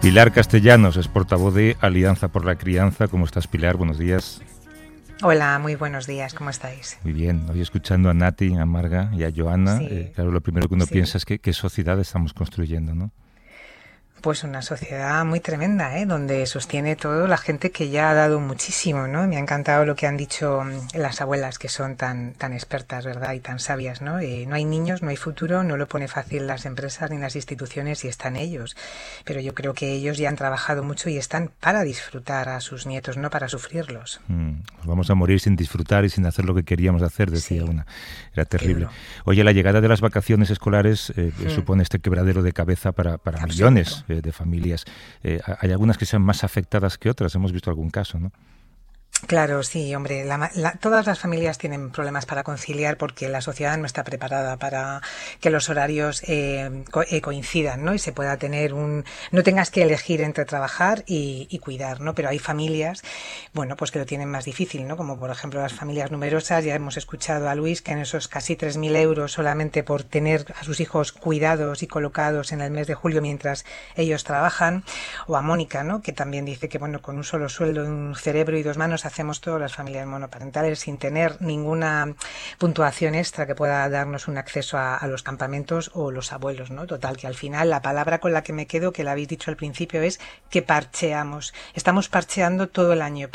Pilar Castellanos es portavoz de Alianza por la Crianza. ¿Cómo estás, Pilar? Buenos días. Hola, muy buenos días, ¿cómo estáis? Muy bien, hoy escuchando a Nati, a Marga y a Joana, Sí, claro, lo primero que uno sí. piensa es que qué sociedad estamos construyendo, ¿no? Pues una sociedad muy tremenda, donde sostiene todo la gente que ya ha dado muchísimo, ¿no? Me ha encantado lo que han dicho las abuelas, que son tan expertas, ¿verdad? Y tan sabias, ¿no? No hay niños, no hay futuro, no lo pone fácil las empresas ni las instituciones y están ellos. Pero yo creo que ellos ya han trabajado mucho y están para disfrutar a sus nietos, no para sufrirlos. Nos vamos a morir sin disfrutar y sin hacer lo que queríamos hacer, decía Sí, una. Era terrible. duro. Oye, la llegada de las vacaciones escolares supone este quebradero de cabeza para millones Absoluto. de familias. Hay algunas que sean más afectadas que otras, hemos visto algún caso, ¿no? Claro, sí, hombre, todas las familias tienen problemas para conciliar porque la sociedad no está preparada para que los horarios coincidan, ¿no? Y se pueda tener no tengas que elegir entre trabajar y cuidar, ¿no? Pero hay familias, bueno, pues que lo tienen más difícil, ¿no? Como por ejemplo las familias numerosas. Ya hemos escuchado a Luis que en esos casi 3.000 euros solamente por tener a sus hijos cuidados y colocados en el mes de julio mientras ellos trabajan, o a Mónica, ¿no? Que también dice que, bueno, con un solo sueldo, un cerebro y dos manos hacemos todas las familias monoparentales sin tener ninguna puntuación extra que pueda darnos un acceso a los campamentos o los abuelos, ¿no? Total, que al final la palabra con la que me quedo, que la habéis dicho al principio, es que parcheamos. Estamos parcheando todo el año.